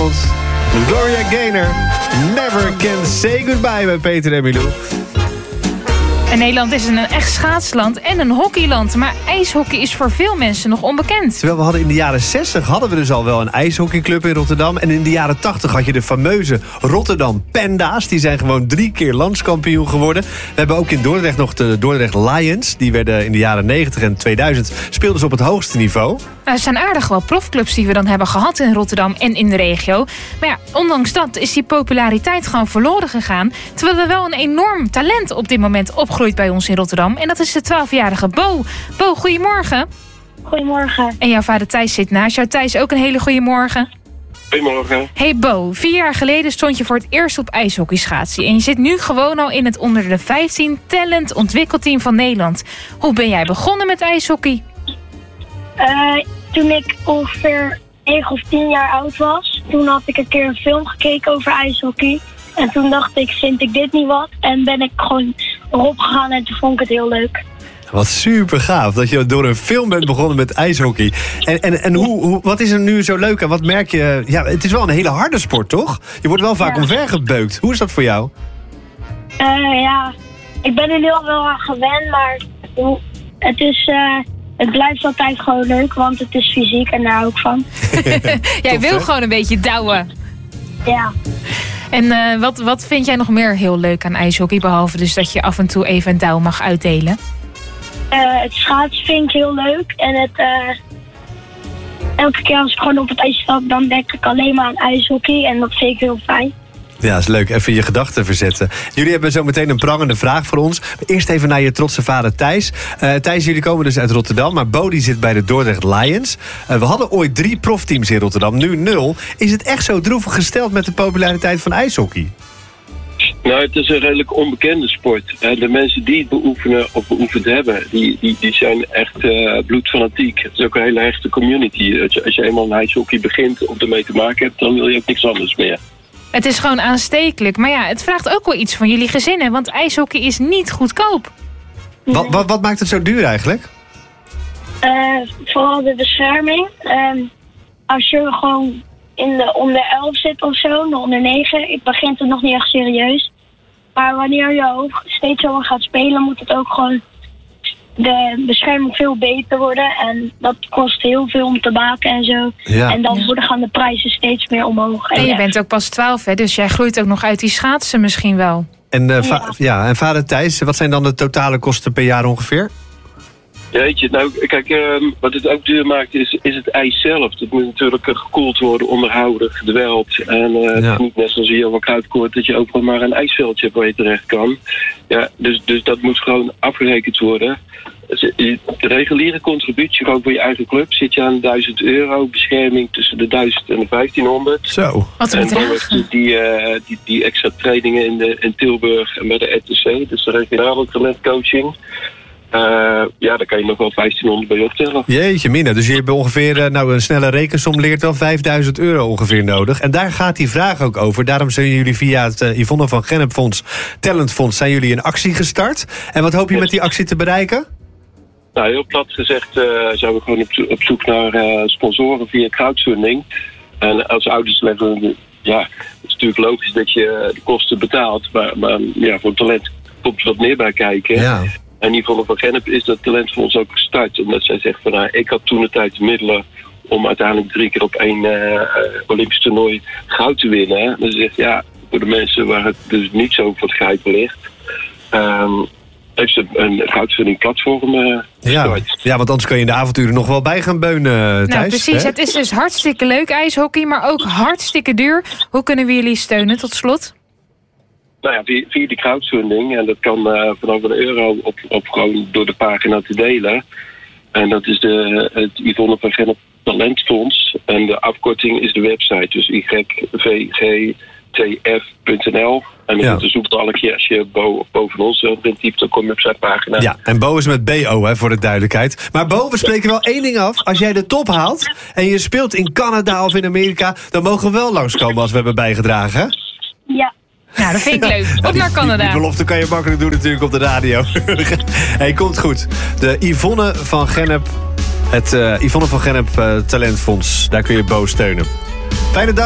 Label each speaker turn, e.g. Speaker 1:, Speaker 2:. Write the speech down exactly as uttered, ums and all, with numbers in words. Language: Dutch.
Speaker 1: vanavond. Gloria Gaynor. Never Can Say Goodbye bij Peter en Milou.
Speaker 2: En Nederland is een echt schaatsland en een hockeyland. Maar ijshockey is voor veel mensen nog onbekend.
Speaker 1: Terwijl we hadden in de jaren zestig hadden we dus al wel een ijshockeyclub in Rotterdam. En in de jaren tachtig had je de fameuze Rotterdam Panda's. Die zijn gewoon drie keer landskampioen geworden. We hebben ook in Dordrecht nog de Dordrecht Lions. Die werden in de jaren negentig en tweeduizend speelden ze op het hoogste niveau.
Speaker 2: Nou, er zijn aardig wel profclubs die we dan hebben gehad in Rotterdam en in de regio. Maar ja, ondanks dat is die populariteit gewoon verloren gegaan. Terwijl er wel een enorm talent op dit moment opgroeit bij ons in Rotterdam. En dat is de twaalfjarige Bo. Bo, goedemorgen.
Speaker 3: Goedemorgen.
Speaker 2: En jouw vader Thijs zit naast jou. Thijs, ook een hele goede morgen.
Speaker 4: Goedemorgen.
Speaker 2: Hey Bo, vier jaar geleden stond je voor het eerst op ijshockeyschaatsen. En je zit nu gewoon al in het onder de vijftien talent ontwikkelteam van Nederland. Hoe ben jij begonnen met ijshockey?
Speaker 3: Uh, toen ik ongeveer negen of tien jaar oud was, toen had ik een keer een film gekeken over ijshockey. En toen dacht ik, vind ik dit niet wat? En ben ik gewoon erop gegaan en toen vond ik het heel leuk.
Speaker 1: Wat super gaaf dat je door een film bent begonnen met ijshockey. En, en, en hoe, hoe, wat is er nu zo leuk en wat merk je? Ja, het is wel een hele harde sport, toch? Je wordt wel vaak
Speaker 3: ja.
Speaker 1: omvergebeukt. Hoe is dat voor jou?
Speaker 3: Uh, ja, ik ben er nu al wel aan gewend, maar het is... Uh, Het blijft altijd gewoon leuk, want het is fysiek en daar hou ik van.
Speaker 2: Jij
Speaker 1: Tof,
Speaker 2: wil
Speaker 1: hè?
Speaker 2: gewoon een beetje douwen.
Speaker 3: Ja.
Speaker 2: En uh, wat, wat vind jij nog meer heel leuk aan ijshockey? Behalve dus dat je af en toe even een douw mag uitdelen.
Speaker 3: Uh, het schaatsen vind ik heel leuk. En het, uh, elke keer als ik gewoon op het ijs stap, dan denk ik alleen maar aan ijshockey. En dat vind ik heel fijn.
Speaker 1: Ja, is leuk. Even je gedachten verzetten. Jullie hebben zo meteen een prangende vraag voor ons. Eerst even naar je trotse vader Thijs. Uh, Thijs, jullie komen dus uit Rotterdam, maar Bo die zit bij de Dordrecht Lions. Uh, we hadden ooit drie profteams in Rotterdam, nu nul. Is het echt zo droevig gesteld met de populariteit van ijshockey?
Speaker 4: Nou, het is een redelijk onbekende sport. De mensen die het beoefenen of beoefend hebben, die, die, die zijn echt uh, bloedfanatiek. Het is ook een hele hechte community. Als je, als je eenmaal een ijshockey begint of ermee te maken hebt, dan wil je ook niks anders meer.
Speaker 2: Het is gewoon aanstekelijk. Maar ja, het vraagt ook wel iets van jullie gezinnen. Want ijshockey is niet goedkoop.
Speaker 1: Wat, wat, wat maakt het zo duur eigenlijk?
Speaker 3: Uh, vooral de bescherming. Uh, als je gewoon in de onder elf zit of zo, de onder negen, ik begint het nog niet echt serieus. Maar wanneer je ook steeds zomaar gaat spelen, moet het ook gewoon de bescherming veel beter worden. En dat kost heel veel om te maken en zo.
Speaker 1: Ja.
Speaker 3: En dan
Speaker 2: Ja.
Speaker 3: worden gaan de prijzen steeds meer omhoog.
Speaker 2: En je
Speaker 3: ja.
Speaker 2: bent ook pas twaalf, hè? Dus jij groeit ook nog uit die schaatsen misschien wel.
Speaker 1: En, uh, va-
Speaker 3: Ja.
Speaker 1: ja, en vader Thijs, wat zijn dan de totale kosten per jaar ongeveer?
Speaker 4: Ja, weet je, nou, kijk, uh, wat het ook duur maakt is, is het ijs zelf. Het moet natuurlijk uh, gekoeld worden, onderhouden, gedweld. En uh,
Speaker 1: Ja.
Speaker 4: het is niet net zoals hier van Kruidkoort dat je overal maar een ijsveldje hebt waar je terecht kan. Ja, dus, dus dat moet gewoon afgerekend worden. De reguliere contributie gewoon voor je eigen club zit je aan duizend euro. Bescherming tussen de duizend en de vijftienhonderd.
Speaker 1: Zo.
Speaker 2: Wat een
Speaker 4: En dan
Speaker 2: bedrag.
Speaker 4: die, die, uh, die, die extra trainingen in, de, in Tilburg en bij de R T C, dus de regionale talentcoaching. Uh, ja, daar kan je nog wel vijftienhonderd bij optellen.
Speaker 1: Jeetje mina, dus je hebt ongeveer, uh, nou een snelle rekensom leert wel vijfduizend euro ongeveer nodig. En daar gaat die vraag ook over. Daarom zijn jullie via het uh, Yvonne van Gennep Fonds, Talentfonds, zijn jullie een actie gestart. En wat hoop je met die actie te bereiken?
Speaker 4: Nou, heel plat gezegd uh, zijn we gewoon op, zo- op zoek naar uh, sponsoren via crowdfunding. En als ouders leggen, ja, het is natuurlijk logisch dat je de kosten betaalt. Maar, maar ja, voor talent komt er wat meer bij kijken.
Speaker 1: Ja.
Speaker 4: En Yvonne van Gennep is dat talentfonds ook gestart. Omdat zij zegt van, nou, ik had toen de tijd de middelen om uiteindelijk drie keer op één uh, Olympisch toernooi goud te winnen. Hè. Dus ze zegt, ja, voor de mensen waar het dus niet zo voor het grijpen ligt, Um, heeft ze een crowdfunding platform uh,
Speaker 1: Ja.
Speaker 4: gestart.
Speaker 1: ja, want anders kan je in de avonturen nog wel bij gaan beunen, Thijs.
Speaker 2: Nou, precies.
Speaker 1: hè?
Speaker 2: Het is dus hartstikke leuk ijshockey, maar ook hartstikke duur. Hoe kunnen we jullie steunen tot slot?
Speaker 4: Nou ja, via, via de crowdfunding. En dat kan uh, vanaf een euro op, op gewoon door de pagina te delen. En dat is de, het Yvonne van Gennep Talentfonds. En de afkorting is de website. Dus y v g t f punt n l. En dan
Speaker 1: Ja.
Speaker 4: moet de zoekbalkje, als je bo- boven ons uh, bent typt, dan kom je op zijn pagina.
Speaker 1: Ja, en Bo is met B O, hè, voor de duidelijkheid. Maar Bo, we spreken wel één ding af. Als jij de top haalt en je speelt in Canada of in Amerika, dan mogen we wel langskomen als we hebben bijgedragen, hè?
Speaker 3: Ja.
Speaker 2: Nou, dat vind ik leuk. Op naar
Speaker 1: Die
Speaker 2: Canada.
Speaker 1: belofte kan je makkelijk doen natuurlijk op de radio. Hey, komt goed. De Yvonne van Gennep, het uh, Yvonne van Gennep uh, Talentfonds. Daar kun je Bo steunen. Fijne dag.